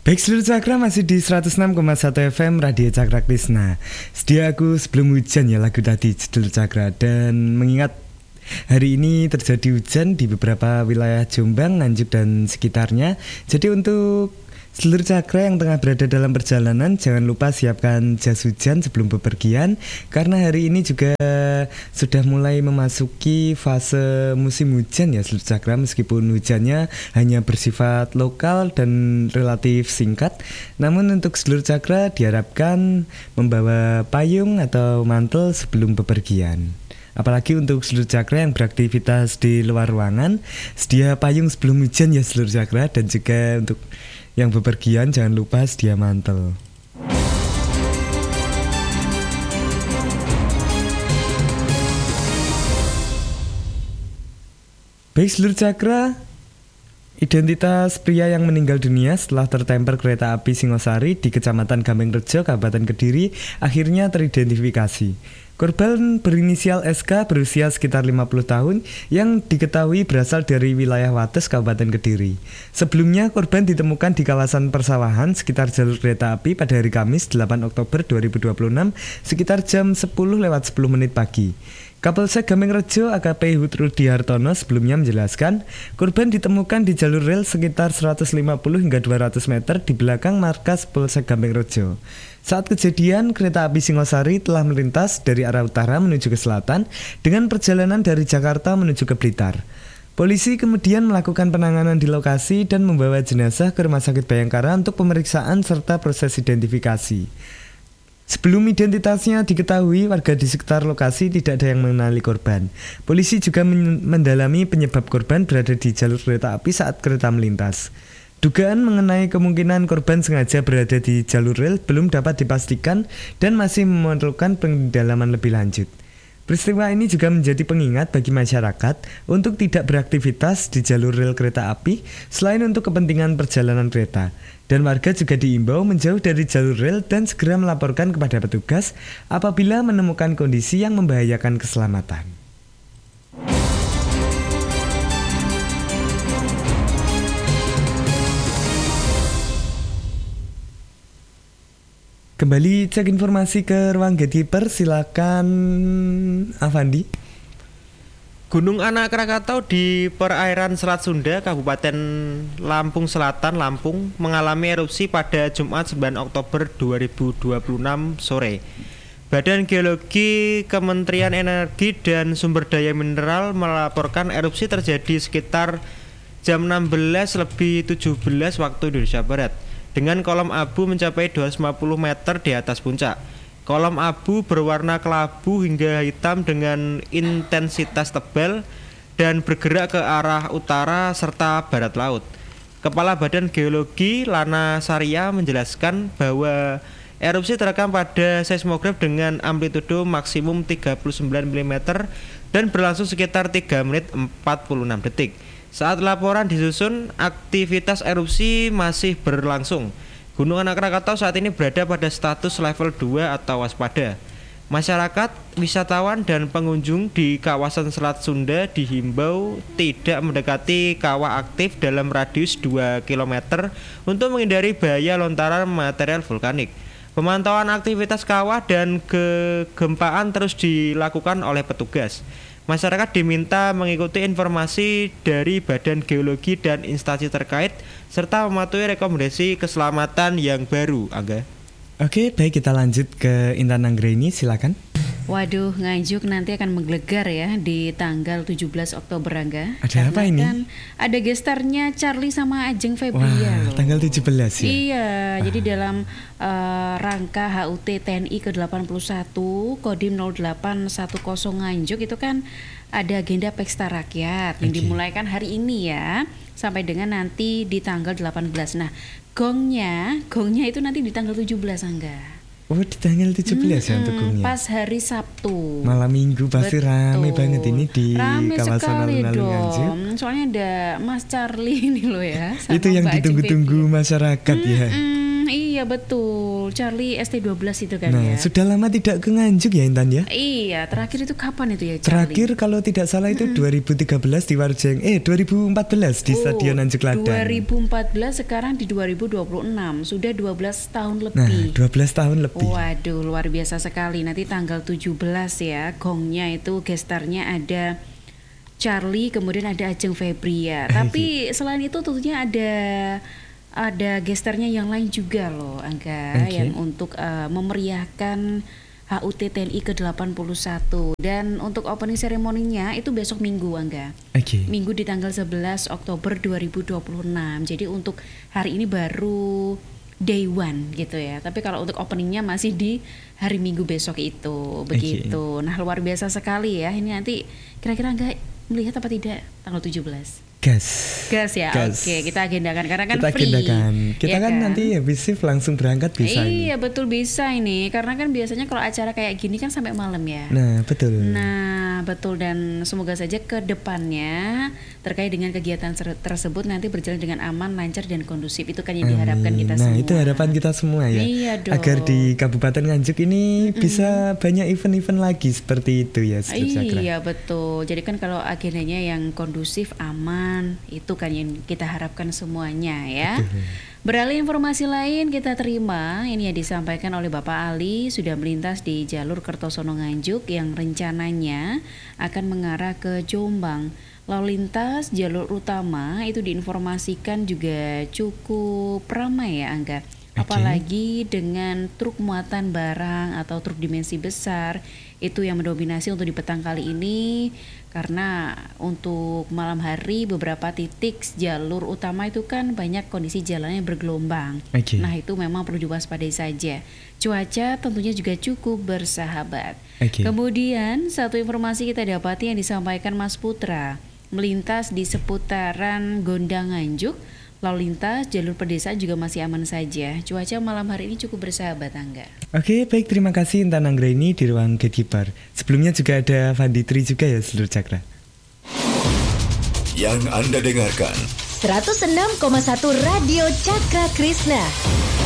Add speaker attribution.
Speaker 1: Baik seluruh Cakra masih di 106,1 FM Radio Cakra Krisna. Sedia aku sebelum hujan ya lagu tadi judul Cakra. Dan mengingat hari ini terjadi hujan di beberapa wilayah Jombang, Nganjuk dan sekitarnya. Jadi untuk seluruh Cakra yang tengah berada dalam perjalanan, jangan lupa siapkan jas hujan sebelum bepergian. Karena hari ini juga sudah mulai memasuki fase musim hujan ya seluruh Cakra. Meskipun hujannya hanya bersifat lokal dan relatif singkat, namun untuk seluruh Cakra diharapkan membawa payung atau mantel sebelum bepergian. Apalagi untuk seluruh Cakra yang beraktivitas di luar ruangan, sedia payung sebelum hujan ya seluruh Cakra. Dan juga untuk yang bepergian jangan lupa sedia mantel. Baik seluruh Cakra, identitas pria yang meninggal dunia setelah tertemper kereta api Singosari di Kecamatan Gamengrejo, Kabupaten Kediri akhirnya teridentifikasi. Korban berinisial SK berusia sekitar 50 tahun yang diketahui berasal dari wilayah Wates, Kabupaten Kediri. Sebelumnya korban ditemukan di kawasan persawahan sekitar jalur kereta api pada hari Kamis 8 Oktober 2026 sekitar jam 10:10 pagi. Kapolsek Gamengrejo AKP Rudi Hartono sebelumnya menjelaskan korban ditemukan di jalur rel sekitar 150 hingga 200 meter di belakang markas Polsek Gamengrejo. Saat kejadian, kereta api Singosari telah melintas dari arah utara menuju ke selatan dengan perjalanan dari Jakarta menuju ke Blitar. Polisi kemudian melakukan penanganan di lokasi dan membawa jenazah ke Rumah Sakit Bayangkara untuk pemeriksaan serta proses identifikasi. Sebelum identitasnya diketahui, warga di sekitar lokasi tidak ada yang mengenali korban. Polisi juga mendalami penyebab korban berada di jalur kereta api saat kereta melintas. Dugaan mengenai kemungkinan korban sengaja berada di jalur rel belum dapat dipastikan dan masih memerlukan pendalaman lebih lanjut. Peristiwa ini juga menjadi pengingat bagi masyarakat untuk tidak beraktivitas di jalur rel kereta api selain untuk kepentingan perjalanan kereta. Dan warga juga diimbau menjauh dari jalur rel dan segera melaporkan kepada petugas apabila menemukan kondisi yang membahayakan keselamatan. Kembali cek informasi ke ruang gatekeeper, silakan Avandi.
Speaker 2: Gunung Anak Krakatau di perairan Selat Sunda, Kabupaten Lampung Selatan, Lampung, mengalami erupsi pada Jumat 9 Oktober 2026 sore. Badan Geologi Kementerian Energi dan Sumber Daya Mineral melaporkan erupsi terjadi sekitar jam 16:17 waktu Indonesia Barat, dengan kolom abu mencapai 250 meter di atas puncak. Kolom abu berwarna kelabu hingga hitam dengan intensitas tebal dan bergerak ke arah utara serta barat laut. Kepala Badan Geologi Lana Saria menjelaskan bahwa erupsi terekam pada seismograf dengan amplitudo maksimum 39 mm dan berlangsung sekitar 3 menit 46 detik. Saat laporan disusun, aktivitas erupsi masih berlangsung. Gunung Anak Krakatau saat ini berada pada status level 2 atau waspada. Masyarakat, wisatawan, dan pengunjung di kawasan Selat Sunda dihimbau tidak mendekati kawah aktif dalam radius 2 km untuk menghindari bahaya lontaran material vulkanik. Pemantauan aktivitas kawah dan kegempaan terus dilakukan oleh petugas. Masyarakat diminta mengikuti informasi dari Badan Geologi dan instansi terkait serta mematuhi rekomendasi keselamatan yang baru. Angga.
Speaker 1: Oke, baik, kita lanjut ke Intan Anggreni, silakan.
Speaker 3: Waduh, Nganjuk nanti akan menggelegar ya di tanggal 17 Oktober, Angga.
Speaker 1: Ada apa ini?
Speaker 3: Kan ada gestarnya Charlie sama Ajeng Febria.
Speaker 1: Wah, tanggal 17 ya?
Speaker 3: Iya, jadi dalam rangka HUT TNI ke-81 Kodim 0810 Nganjuk itu kan ada agenda pesta rakyat yang dimulai kan hari ini ya sampai dengan nanti di tanggal 18. Nah, gongnya itu nanti di tanggal 17, Angga.
Speaker 1: Oh, di tanggal 17 ya untuk gongnya.
Speaker 3: Pas hari Sabtu.
Speaker 1: Malam Minggu pasti rame banget ini di
Speaker 3: rame
Speaker 1: kawasan alun-alun Nganjuk.
Speaker 3: Soalnya ada Mas Charlie ini loh ya.
Speaker 1: Itu yang ditunggu-tunggu masyarakat ya.
Speaker 3: Iya betul, Charlie ST12 itu kan
Speaker 1: Nah,
Speaker 3: ya.
Speaker 1: sudah lama tidak ke Nganjuk ya Intan ya?
Speaker 3: Iya, terakhir itu kapan itu ya Charlie?
Speaker 1: Terakhir kalau tidak salah itu 2013 di Warjeng, 2014 di Stadion Nganjuk Ladan.
Speaker 3: 2014 sekarang di 2026, sudah 12 tahun
Speaker 1: Nah,
Speaker 3: lebih.
Speaker 1: 12 tahun lebih.
Speaker 3: Waduh, luar biasa sekali. Nanti tanggal 17 ya, gongnya itu gestarnya ada Charlie, kemudian ada Ajeng Febria. Tapi selain itu tentunya ada gestarnya yang lain juga loh, Angga,
Speaker 1: Oke.
Speaker 3: yang untuk memeriahkan HUT TNI ke-81. Dan untuk opening ceremony-nya itu besok Minggu, Angga.
Speaker 1: Oke.
Speaker 3: Minggu di tanggal 11 Oktober 2026. Jadi untuk hari ini baru day one gitu ya. Tapi kalau untuk openingnya masih di hari Minggu besok itu, begitu. Nah, luar biasa sekali ya. Ini nanti kira-kira Angga melihat apa tidak tanggal 17?
Speaker 1: Gas.
Speaker 3: Gas ya.
Speaker 1: Gas.
Speaker 3: Oke, kita agendakan karena kan
Speaker 1: Kita
Speaker 3: free.
Speaker 1: agendakan. Kita
Speaker 3: ya
Speaker 1: kan nanti habis shift langsung berangkat bisa ini.
Speaker 3: Iya, betul bisa ini. Karena kan biasanya kalau acara kayak gini kan sampai malam ya.
Speaker 1: Nah, betul.
Speaker 3: Nah, betul, dan semoga saja ke depannya terkait dengan kegiatan tersebut nanti berjalan dengan aman, lancar dan kondusif. Itu kan yang diharapkan kita
Speaker 1: Nah,
Speaker 3: semua.
Speaker 1: itu harapan kita semua ya.
Speaker 3: Iya dong.
Speaker 1: Agar di Kabupaten Nganjuk ini bisa banyak event-event lagi seperti itu ya, Saudara Cakra.
Speaker 3: Iya, betul. Jadi kan kalau agendanya yang kondusif, aman, itu kan yang kita harapkan semuanya ya.
Speaker 1: Betul.
Speaker 3: Beralih informasi lain kita terima, ini yang disampaikan oleh Bapak Ali sudah melintas di jalur Kertosono Nganjuk yang rencananya akan mengarah ke Jombang. Lalu lintas jalur utama itu diinformasikan juga cukup ramai ya, Angga. Apalagi dengan truk muatan barang atau truk dimensi besar itu yang mendominasi untuk di petang kali ini, karena untuk malam hari beberapa titik jalur utama itu kan banyak kondisi jalannya bergelombang.
Speaker 1: Oke.
Speaker 3: Nah, itu memang perlu diwaspadai saja. Cuaca tentunya juga cukup bersahabat.
Speaker 1: Oke.
Speaker 3: Kemudian satu informasi kita dapati yang disampaikan Mas Putra, melintas di seputaran Gondang Nganjuk. Lalu lintas jalur pedesaan juga masih aman saja. Cuaca malam hari ini cukup bersahabat, Angga.
Speaker 1: Oke, baik, terima kasih Intan Anggraini di ruang Gatekeeper. Sebelumnya juga ada Vanditri juga ya, seluruh Cakra.
Speaker 4: Yang Anda dengarkan
Speaker 5: 106,1 Radio Cakra Krishna.